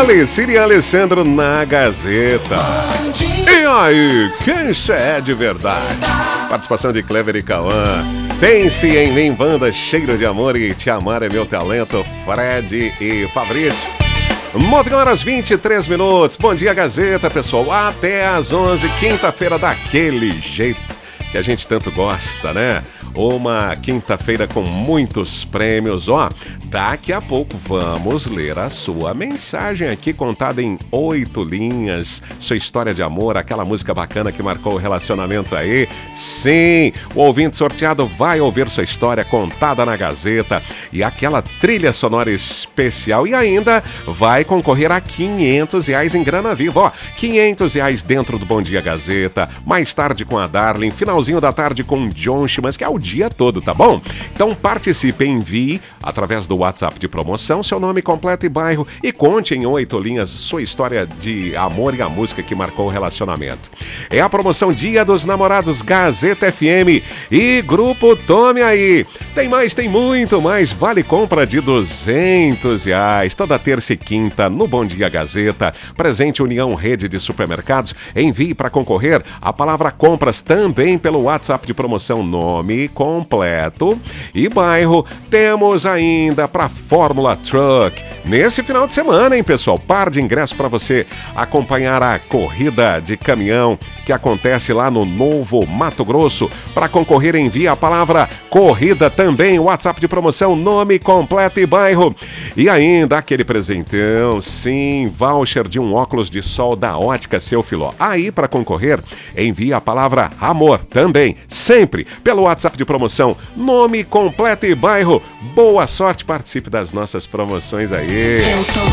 ele, Sirian Alessandro na Gazeta. E aí, quem cê é de verdade? Participação de Clever e Cauã. Pense em mim, banda cheiro de amor e te amar é meu talento, Fred e Fabrício. 9 horas 23 minutos. Bom dia, Gazeta, pessoal. Até às 11, quinta-feira daquele jeito que a gente tanto gosta, né? Uma quinta-feira com muitos prêmios. Daqui a pouco vamos ler a sua mensagem aqui contada em 8 linhas. Sua história de amor, aquela música bacana que marcou o relacionamento aí. Sim, o ouvinte sorteado vai ouvir sua história contada na Gazeta e aquela trilha sonora especial. E ainda vai concorrer a R$500 em grana viva. R$500 dentro do Bom Dia Gazeta. Mais tarde com a Darlene, finalzinho da tarde com o John Chimas, que é o dia todo, tá bom? Então participe, envie através do WhatsApp de promoção seu nome completo e bairro e conte em 8 linhas sua história de amor e a música que marcou o relacionamento. É a promoção Dia dos Namorados Gazeta FM e Grupo Tome Aí. Tem mais, tem muito mais. Vale compra de R$200 toda terça e quinta no Bom Dia Gazeta. Presente União Rede de Supermercados. Envie para concorrer a palavra compras também pelo WhatsApp de promoção nome completo e bairro. Temos ainda para Fórmula Truck nesse final de semana, hein, pessoal? Par de ingressos para você acompanhar a corrida de caminhão que acontece lá no Novo Mato Grosso. Para concorrer, envie a palavra corrida também, WhatsApp de promoção, nome completo e bairro. E ainda aquele presentão, sim, voucher de um óculos de sol da Ótica Seu Filó. Aí, para concorrer, envie a palavra amor também, sempre pelo WhatsApp de promoção, nome completo e bairro. Boa sorte, participe das nossas promoções aí.